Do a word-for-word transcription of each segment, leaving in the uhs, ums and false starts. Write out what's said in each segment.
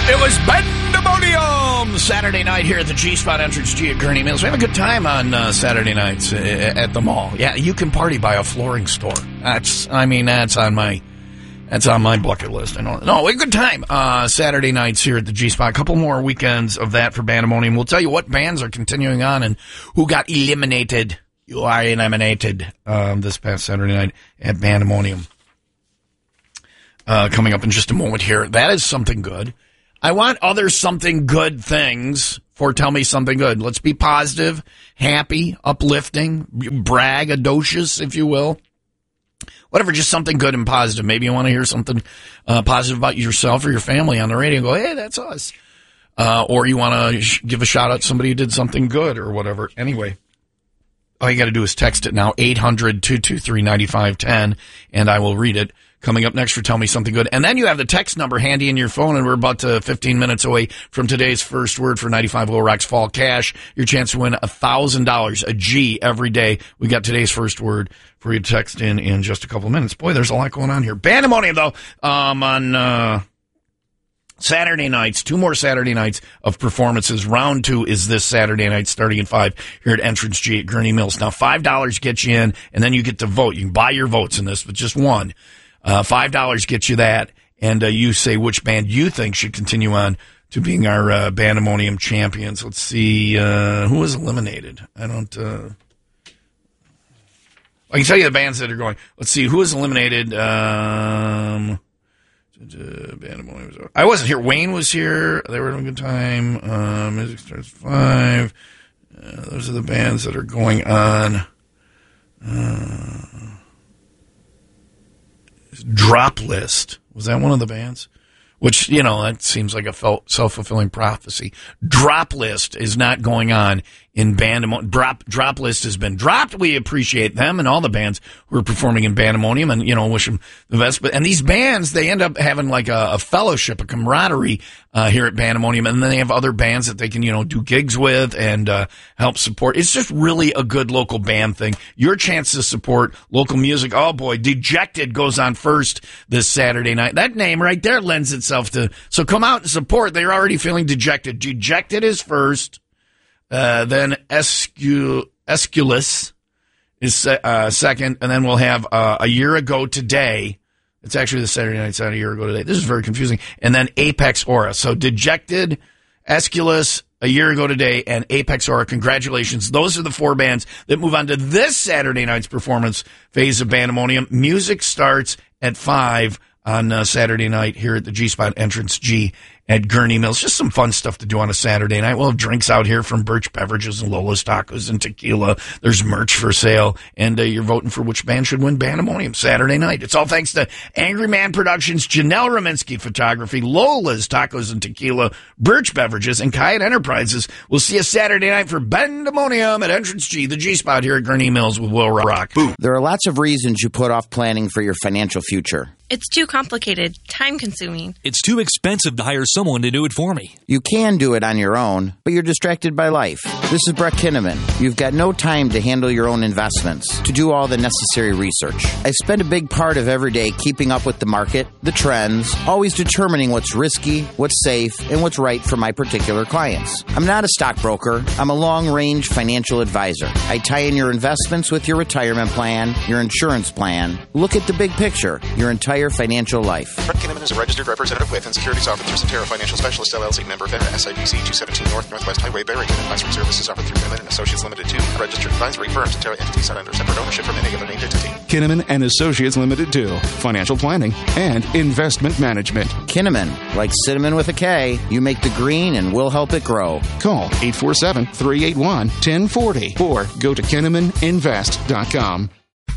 It was Pandemonium Saturday night here at the G-Spot Entrance G at Gurney Mills. We have a good time on uh, Saturday nights uh, at the mall. Yeah, you can party by a flooring store. That's, I mean, that's on my, that's on my bucket list. I know. No, we had a good time uh, Saturday nights here at the G-Spot. A couple more weekends of that for Pandemonium. We'll tell you what bands are continuing on and who got eliminated. You are eliminated um, this past Saturday night at Pandemonium. Uh, coming up in just a moment here. That is something good. I want other something good things for Tell Me Something Good. Let's be positive, happy, uplifting, braggadocious, if you will. Whatever, just something good and positive. Maybe you want to hear something uh, positive about yourself or your family on the radio and go, hey, that's us. Uh, or you want to sh- give a shout out to somebody who did something good or whatever. Anyway, all you got to do is text it now, eight hundred, two two three, nine five one zero, and I will read it. Coming up next for Tell Me Something Good. And then you have the text number handy in your phone, and we're about to fifteen minutes away from today's first word for ninety-five Low Rocks Fall Cash. Your chance to win one thousand dollars, a G, every day. We got today's first word for you to text in in just a couple of minutes. Boy, there's a lot going on here. Pandemonium, though, um, on uh, Saturday nights, two more Saturday nights of performances. Round two is this Saturday night starting at five here at Entrance G at Gurney Mills. Now, five dollars gets you in, and then you get to vote. You can buy your votes in this, but just one. Uh, five dollars gets you that, and uh, you say which band you think should continue on to being our uh, Pandemonium champions. Let's see, uh, who was eliminated? I don't, uh, I can tell you the bands that are going. Let's see, who was eliminated? Um, Pandemonium. I wasn't here. Wayne was here. They were having a good time. Uh, music starts at five. Uh, those are the bands that are going on. Uh, Drop List. Was that one of the bands? Which, you know, that seems like a self-fulfilling prophecy. Drop List is not going on in Pandemonium. Drop, Drop List has been dropped. We appreciate them and all the bands who are performing in Pandemonium and, you know, wish them the best. But, and these bands, they end up having like a, a fellowship, a camaraderie uh, here at Pandemonium. And then they have other bands that they can, you know, do gigs with and uh, help support. It's just really a good local band thing. Your chance to support local music. Oh, boy, Dejected goes on first this Saturday night. That name right there lends itself to. So come out and support. They're already feeling dejected. Dejected is first. Uh, then Escu- Esculus is se- uh, second, and then we'll have uh, A Year Ago Today. It's actually the Saturday night set, A Year Ago Today. This is very confusing. And then Apex Aura. So Dejected, Esculus, A Year Ago Today, and Apex Aura. Congratulations. Those are the four bands that move on to this Saturday night's performance phase of Pandemonium. Music starts at five on uh, Saturday night here at the G-Spot Entrance G at Gurney Mills. Just some fun stuff to do on a Saturday night. We'll have drinks out here from Birch Beverages and Lola's Tacos and Tequila. There's merch for sale, and uh, you're voting for which band should win Pandemonium Saturday night. It's all thanks to Angry Man Productions, Janelle Rominsky Photography, Lola's Tacos and Tequila, Birch Beverages, and Kayat Enterprises. We'll see you Saturday night for Pandemonium at Entrance G, the G-Spot here at Gurney Mills with Will Rock. Boom. There are lots of reasons you put off planning for your financial future. It's too complicated, time-consuming. It's too expensive to hire someone to do it for me. You can do it on your own, but you're distracted by life. This is Brett Kinnaman. You've got no time to handle your own investments, to do all the necessary research. I spend a big part of every day keeping up with the market, the trends, always determining what's risky, what's safe, and what's right for my particular clients. I'm not a stockbroker. I'm a long-range financial advisor. I tie in your investments with your retirement plan, your insurance plan. Look at the big picture, your entire financial life. Brett Kinnaman is a registered representative with and securities offered through Centera Financial Specialist, L L C, member FINRA, S I B C two seventeen North Northwest Highway, Barrington. Advisory services offered through Kinnaman and Associates Limited, two. A registered advisory firm. Centera entities not under separate ownership from any other named entity. Kinnaman and Associates Limited, two. Financial planning and investment management. Kinnaman, like cinnamon with a K, you make the green and we'll help it grow. Call eight four seven, three eight one, one zero four zero or go to kinnaman invest dot com.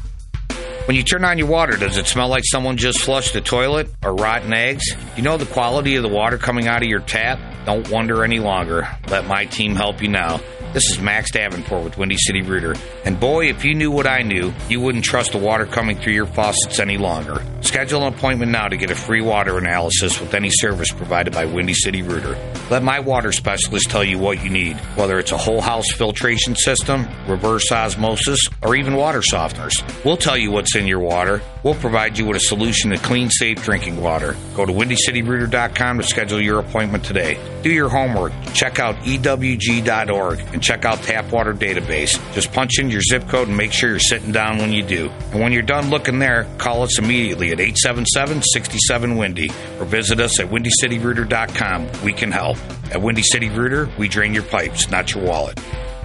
When you turn on your water, does it smell like someone just flushed the toilet or rotten eggs? You know the quality of the water coming out of your tap? Don't wonder any longer. Let my team help you now. This is Max Davenport with Windy City Rooter. And boy, if you knew what I knew, you wouldn't trust the water coming through your faucets any longer. Schedule an appointment now to get a free water analysis with any service provided by Windy City Rooter. Let my water specialist tell you what you need, whether it's a whole house filtration system, reverse osmosis, or even water softeners. We'll tell you what's in your water, We'll provide you with a solution to clean, safe drinking water. Go to windy city rooter dot com to schedule your appointment today. Do your homework. Check out E W G dot org and check out Tap Water Database. Just punch in your zip code and make sure you're sitting down when you do. And when you're done looking there, call us immediately at eight seven seven, six seven, Windy or visit us at windy city rooter dot com. We can help. At Windy City Rooter, we drain your pipes, not your wallet.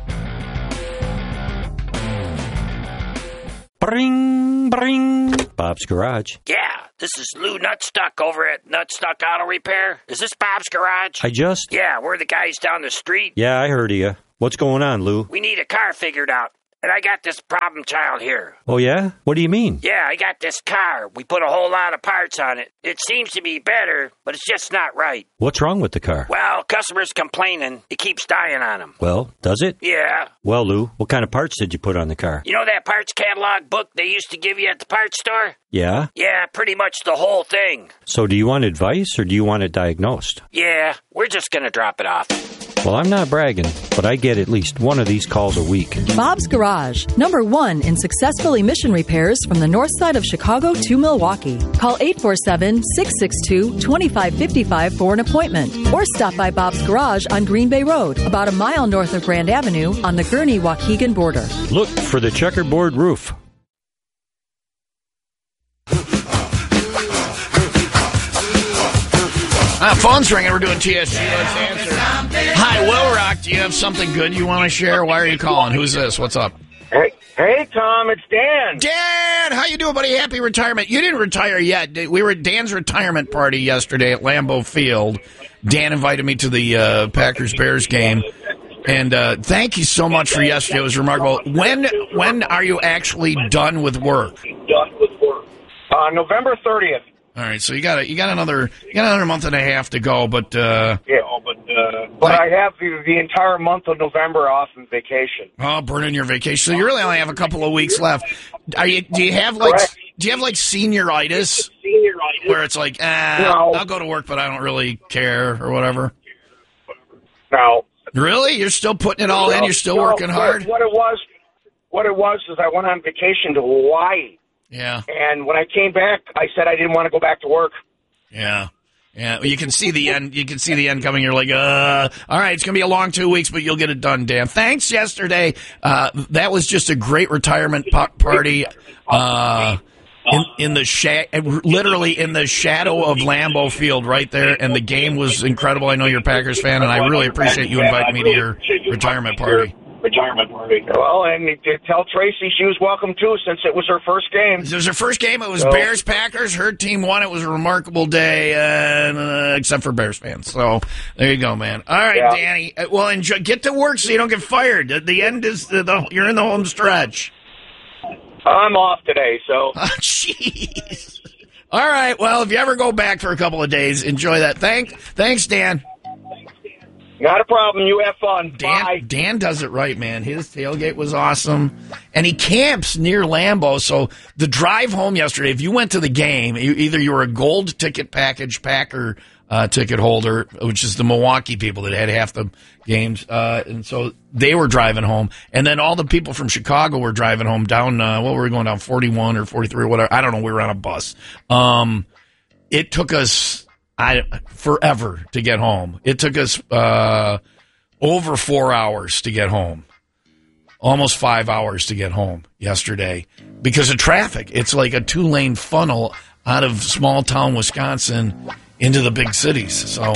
Bring, bring. Bob's Garage. Yeah, this is Lou Nutstuck over at Nutstuck Auto Repair. Is this Bob's Garage? I just... Yeah, we're the guys down the street. Yeah, I heard of you. What's going on, Lou? We need a car figured out. And I got this problem child here. Oh, yeah? What do you mean? Yeah, I got this car. We put a whole lot of parts on it. It seems to be better, but it's just not right. What's wrong with the car? Well, customers complaining. It keeps dying on them. Well, does it? Yeah. Well, Lou, what kind of parts did you put on the car? You know that parts catalog book they used to give you at the parts store? Yeah? Yeah, pretty much the whole thing. So do you want advice or do you want it diagnosed? Yeah, we're just going to drop it off. Well, I'm not bragging, but I get at least one of these calls a week. Bob's Garage, number one in successful emission repairs from the north side of Chicago to Milwaukee. Call eight four seven, six six two, two five five five for an appointment. Or stop by Bob's Garage on Green Bay Road, about a mile north of Grand Avenue on the Gurnee-Waukegan border. Look for the checkerboard roof. Ah, phone's ringing. We're doing T S G. Let's answer. Hi, Will Rock. Do you have something good you want to share? Why are you calling? Who's this? What's up? Hey, hey, Tom. It's Dan. Dan, how you doing, buddy? Happy retirement. You didn't retire yet. We were at Dan's retirement party yesterday at Lambeau Field. Dan invited me to the uh, Packers-Bears game. And uh, thank you so much for yesterday. It was remarkable. When when are you actually done with work? Done with work. Uh, November thirtieth. All right, so you got you got another you got another month and a half to go, but uh, yeah, but uh, but I have the, the entire month of November off in vacation. Oh, burning your vacation! So you really only have a couple of weeks left. Are you? Do you have like Correct. do you have like senioritis, Senioritis. where it's like ah, No. I'll go to work, but I don't really care or whatever? No, Really, you're still putting it all in. You're still No, working what- hard. What it was, what it was is I went on vacation to Hawaii, Yeah, and when I came back, I said I didn't want to go back to work. yeah. Yeah, you can see the end. You can see the end coming. You're like, uh, all right, it's gonna be a long two weeks, but you'll get it done, Dan. Thanks yesterday. Uh, that was just a great retirement pa- party. Uh, in, in the sha- literally in the shadow of Lambeau Field, right there, and the game was incredible. I know you're a Packers fan, and I really appreciate you inviting me to your retirement party. Retirement party. Well, and you tell Tracy she was welcome too, since it was her first game. It was her first game. It was So- Bears Packers. Her team won. It was a remarkable day, and, uh, except for Bears fans. So there you go, man. All right, Yeah. Danny. Uh, Well, enjoy, get to work so you don't get fired. The, the end is the, the you're in the home stretch. I'm off today, so. Oh, jeez. All right. Well, if you ever go back for a couple of days, enjoy that. Thank, thanks, Dan. Not a problem. You have fun. Dan, Bye. Dan does it right, man. His tailgate was awesome. And he camps near Lambeau. So the drive home yesterday, if you went to the game, you, either you were a gold ticket package Packer uh, ticket holder, which is the Milwaukee people that had half the games. Uh, and so they were driving home. And then all the people from Chicago were driving home down, uh, what were we going down, forty-one or forty-three or whatever. I don't know. We were on a bus. Um, it took us... I forever to get home. It took us uh, over four hours to get home, almost five hours to get home yesterday because of traffic. It's like a two-lane funnel out of small-town Wisconsin into the big cities. So,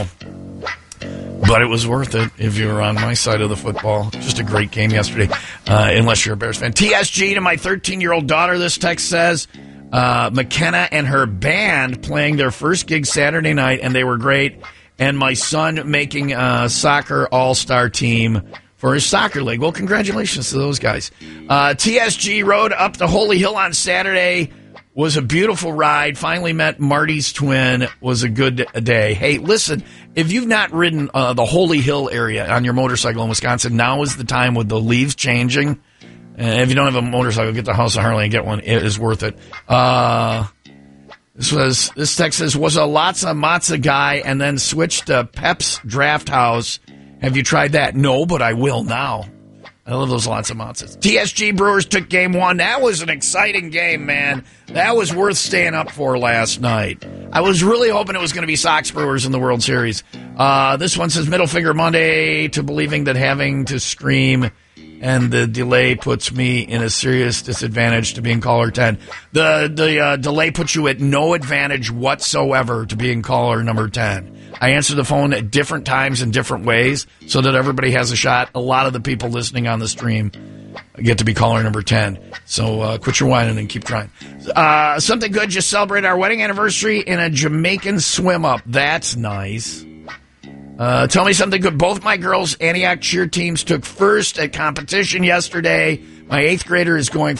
but it was worth it if you were on my side of the football. Just a great game yesterday, uh, unless you're a Bears fan. T S G to my thirteen-year-old daughter, this text says, Uh, McKenna and her band playing their first gig Saturday night, and they were great. And my son making a soccer all-star team for his soccer league. Well, congratulations to those guys. Uh, T S G rode up the Holy Hill on Saturday. Was a beautiful ride. Finally met Marty's twin. Was a good day. Hey, listen, if you've not ridden uh, the Holy Hill area on your motorcycle in Wisconsin, now is the time with the leaves changing. And if you don't have a motorcycle, get the House of Harley and get one. It is worth it. Uh, this was this text says, was a Latza Matza guy and then switched to Pep's Draft House. Have you tried that? No, but I will now. I love those lots of mozzas. T S G Brewers took game one. That was an exciting game, man. That was worth staying up for last night. I was really hoping it was going to be Sox Brewers in the World Series. Uh, this one says Middle Finger Monday to believing that having to scream and the delay puts me in a serious disadvantage to being caller ten. The the uh, delay puts you at no advantage whatsoever to being caller number ten. I answer the phone at different times in different ways so that everybody has a shot. A lot of the people listening on the stream get to be caller number ten. So uh, quit your whining and keep trying. Uh, something good, just celebrate our wedding anniversary in a Jamaican swim-up. That's nice. Uh, tell me something good. Both my girls' Antioch cheer teams took first at competition yesterday. My eighth grader is going